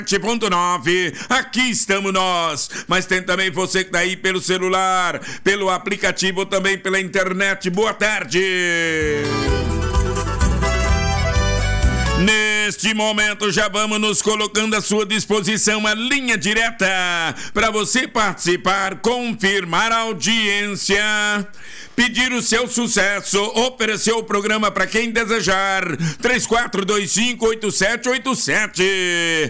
7.9, aqui estamos nós, mas tem também você que tá aí pelo celular, pelo aplicativo, também pela internet. Boa tarde. Neste momento já vamos nos colocando à sua disposição a linha direta para você participar, confirmar a audiência, pedir o seu sucesso, oferecer o programa para quem desejar. 34258787.